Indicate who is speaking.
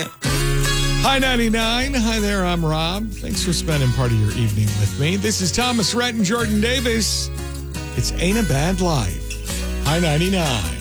Speaker 1: Hi, 99. Hi there, I'm Rob. Thanks for spending part of your evening with me. This is Thomas Rhett and Jordan Davis. It's Ain't a Bad Life. Hi, 99.